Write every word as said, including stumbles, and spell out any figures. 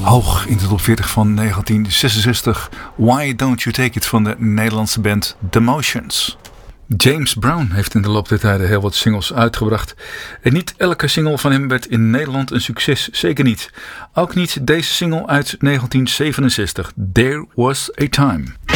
Hoog in de top veertig van negentien zesenzestig. Why Don't You Take It van de Nederlandse band The Motions. James Brown heeft in de loop der tijden heel wat singles uitgebracht. En niet elke single van hem werd in Nederland een succes, zeker niet. Ook niet deze single uit negentien zevenenzestig, There Was a Time.